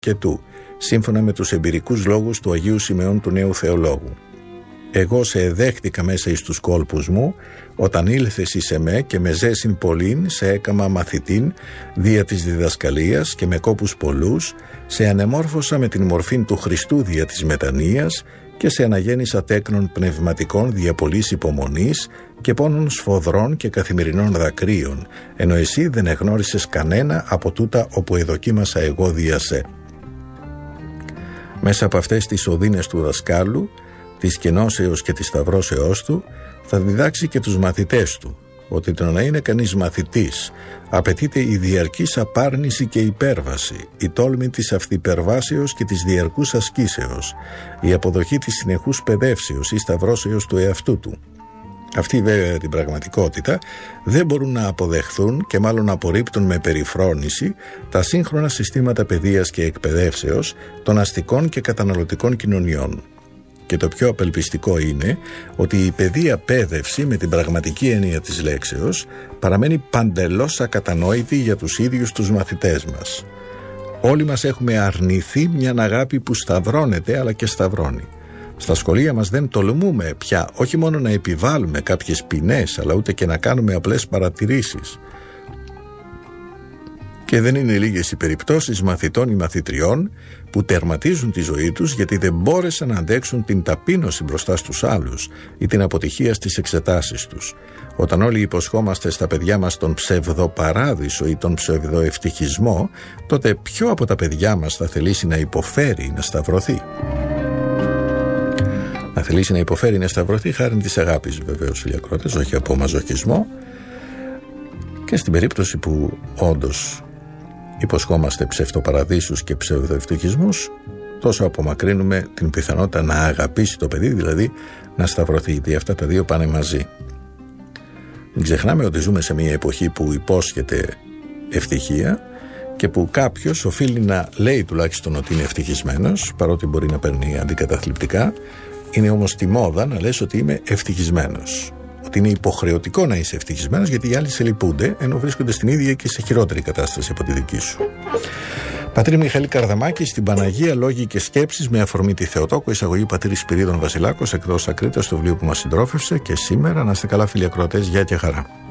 και του, σύμφωνα με τους εμπειρικούς λόγους του Αγίου Σιμεών του Νέου Θεολόγου. Εγώ σε εδέχτηκα μέσα εις τους κόλπους μου, όταν ήλθες εις εμέ και με ζέσιν πολλήν σε έκαμα μαθητήν δια της διδασκαλίας και με κόπους πολλούς, σε ανεμόρφωσα με την μορφήν του Χριστού δια της μετανοίας και σε αναγέννησα τέκνων πνευματικών δια πολλής υπομονής και πόνων σφοδρών και καθημερινών δακρύων, ενώ εσύ δεν εγνώρισες κανένα από τούτα όπου εδοκίμασα εγώ δια σε. Μέσα από αυτές τις οδύνες του δασκάλου, της κενώσεως και της σταυρώσεώς του, θα διδάξει και τους μαθητές του, ότι το να είναι κανείς μαθητής απαιτείται η διαρκής απάρνηση και υπέρβαση, η τόλμη της αυθυπερβάσεως και της διαρκούς ασκήσεως, η αποδοχή της συνεχούς παιδεύσεως ή σταυρώσεως του εαυτού του. Αυτοί βέβαια την πραγματικότητα δεν μπορούν να αποδεχθούν και μάλλον απορρίπτουν με περιφρόνηση τα σύγχρονα συστήματα παιδείας και εκπαιδεύσεως των αστικών και καταναλωτικών κοινωνιών. Και το πιο απελπιστικό είναι ότι η παιδεία παίδευση με την πραγματική έννοια της λέξεως παραμένει παντελώς ακατανόητη για τους ίδιους τους μαθητές μας. Όλοι μας έχουμε αρνηθεί μια αγάπη που σταυρώνεται αλλά και σταυρώνει. Στα σχολεία μας δεν τολμούμε πια όχι μόνο να επιβάλλουμε κάποιες ποινές, αλλά ούτε και να κάνουμε απλές παρατηρήσεις. Και δεν είναι λίγες οι περιπτώσεις μαθητών ή μαθητριών που τερματίζουν τη ζωή τους γιατί δεν μπόρεσαν να αντέξουν την ταπείνωση μπροστά στους άλλους ή την αποτυχία στις εξετάσεις τους. Όταν όλοι υποσχόμαστε στα παιδιά μας τον ψευδοπαράδεισο ή τον ψευδοευτυχισμό, τότε ποιο από τα παιδιά μας θα θελήσει να υποφέρει ή να σταυρωθεί? Να θελήσει να υποφέρει ή να σταυρωθεί χάρη της αγάπης, βεβαίως, φίλοι ακροατές, όχι από μαζοχισμό. Και στην περίπτωση που όντως υποσχόμαστε ψευτοπαραδείσους και ψευδοευτυχισμούς, τόσο απομακρύνουμε την πιθανότητα να αγαπήσει το παιδί, δηλαδή να σταυρωθεί, γιατί αυτά τα δύο πάνε μαζί. Μην ξεχνάμε ότι ζούμε σε μια εποχή που υπόσχεται ευτυχία και που κάποιος οφείλει να λέει τουλάχιστον ότι είναι ευτυχισμένος, παρότι μπορεί να παίρνει αντικαταθλιπτικά. Είναι όμως τη μόδα να λες ότι είμαι ευτυχισμένος. Ότι είναι υποχρεωτικό να είσαι ευτυχισμένος, γιατί οι άλλοι σε λυπούνται, ενώ βρίσκονται στην ίδια και σε χειρότερη κατάσταση από τη δική σου. Πατήρ Μιχαήλ Καρδαμάκη, στην Παναγία Λόγοι και Σκέψεις, με αφορμή τη Θεοτόκο, εισαγωγή Πατήρ Σπυρίδων Βασιλάκος, εκδόσεις Ακρίτας, στο βιβλίο που μας συντρόφευσε. Και σήμερα, να είστε καλά, φίλοι ακροατές, γεια και χαρά.